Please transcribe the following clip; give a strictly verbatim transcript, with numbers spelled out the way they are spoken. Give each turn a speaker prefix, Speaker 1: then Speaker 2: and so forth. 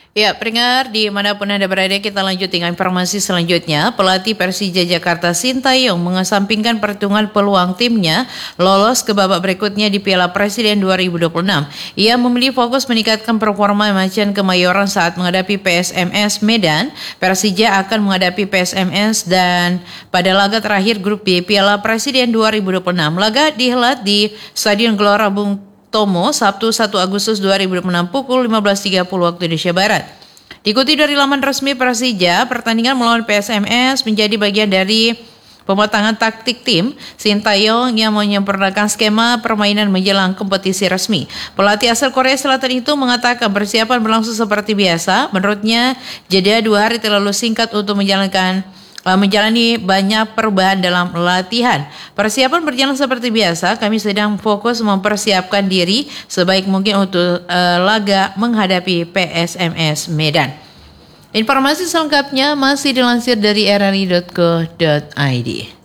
Speaker 1: Ya, pendengar dimanapun Anda berada, kita lanjut dengan informasi selanjutnya. Pelatih Persija Jakarta Sintayong mengesampingkan perhitungan peluang timnya lolos ke babak berikutnya di Piala Presiden dua ribu dua puluh enam. Ia memilih fokus meningkatkan performa Macan Kemayoran saat menghadapi P S M S Medan. Persija akan menghadapi P S M S dan pada laga terakhir grup B Piala Presiden dua ribu dua puluh enam. Laga dihelat di Stadion Gelora Bung Tomo, Sabtu satu Agustus dua ribu dua puluh enam pukul lima belas tiga puluh waktu Indonesia Barat. Dikutip dari laman resmi Persija, pertandingan melawan P S M S menjadi bagian dari pematangan taktik tim Sintayong yang menyempurnakan skema permainan menjelang kompetisi resmi. Pelatih asal Korea Selatan itu mengatakan persiapan berlangsung seperti biasa. Menurutnya, jeda dua hari terlalu singkat untuk menjalankan menjalani banyak perubahan dalam latihan. Persiapan berjalan seperti biasa. Kami sedang fokus mempersiapkan diri sebaik mungkin untuk uh, laga menghadapi P S M S Medan. Informasi selengkapnya masih dilansir dari r r i dot co dot i d.